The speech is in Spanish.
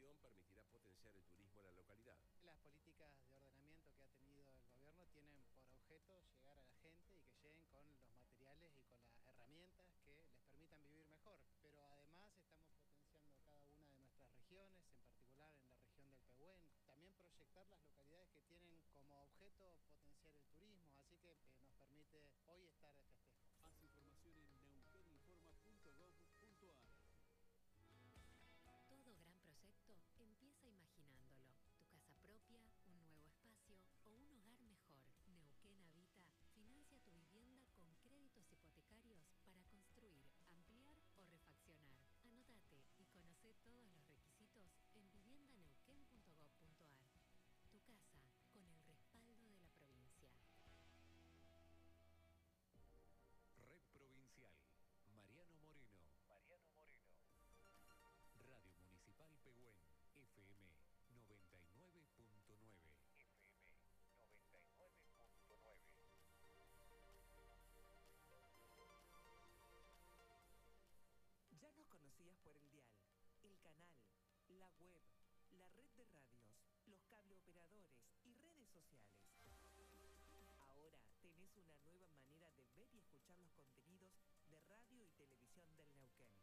gestión permitirá potenciar el turismo en la localidad. Las políticas de ordenamiento que ha tenido el gobierno tienen por objeto llegar a la gente y que lleguen con los materiales y con las herramientas que les permitan vivir mejor. Pero además estamos potenciando cada una de nuestras regiones, en particular en la región del Pehuen. También proyectar las localidades que tienen como objeto potenciar el turismo, así que nos permite hoy estar de festejo. Más información en neuqueninforma.gov.ar. Todo gran proyecto empieza imaginándolo. Tu casa propia, un nuevo espacio o un hogar mejor. Neuquén Habita financia tu vivienda con créditos hipotecarios para construir, ampliar o refaccionar. Anótate y conoce todos los requisitos en viviendaneuquén.gov.ar. Tu casa con el respaldo de la provincia. Red Provincial. Mariano Moreno. Radio Municipal Pehuen. FM 99.9. FM 99.9. Ya nos conocías por el dial, el canal, la web, la red de radios, los cableoperadores y redes sociales. Ahora tenés una nueva manera de ver y escuchar los contenidos de radio y televisión del Neuquén.